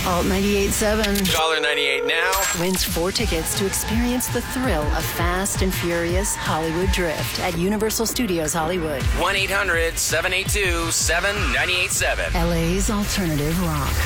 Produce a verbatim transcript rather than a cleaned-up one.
Alt ninety-eight point seven. one ninety-eight now. Wins four tickets to experience the thrill of Fast and Furious Hollywood Drift at Universal Studios Hollywood. one eight hundred seven eight two seven nine eight seven. L A's alternative rock.